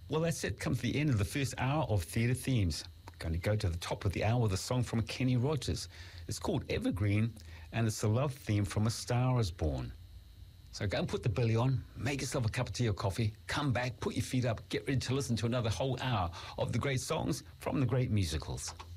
Well, that's it. Come to the end of the first hour of Theatre Themes. Going to go to the top of the hour with a song from Kenny Rogers. It's called Evergreen, and it's the love theme from A Star Is Born. So go and put the billy on, make yourself a cup of tea or coffee, come back, put your feet up, get ready to listen to another whole hour of the great songs from the great musicals.